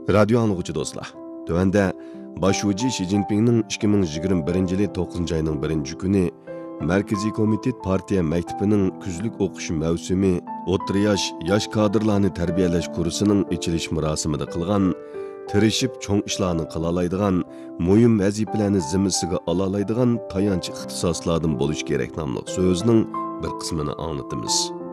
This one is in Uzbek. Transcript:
Radyo anlıqçı dostlar. Tövende Başuci Xi Jinping'nin 2021 9 ayının 1 günü Merkezi Komitet Partiya Mektebining küzlük o'qish mavsumi o'rta yosh kadrlarni tarbiyalash kursining ichilish murosimida qilgan tirishib cho'ng ishlarni qila oladigan muhim vazifalarni zimmasiga ola oladigan tayanch ixtisoslardan bo'lish kerak nomli so'zning bir qismini anglatamiz.